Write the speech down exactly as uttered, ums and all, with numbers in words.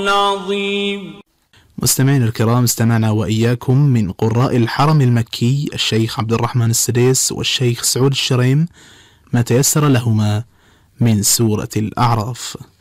العظيم. مستمعين الكرام، استمعنا وإياكم من قراء الحرم المكي الشيخ عبد الرحمن السديس والشيخ سعود الشريم ما تيسر لهما من سورة الأعراف.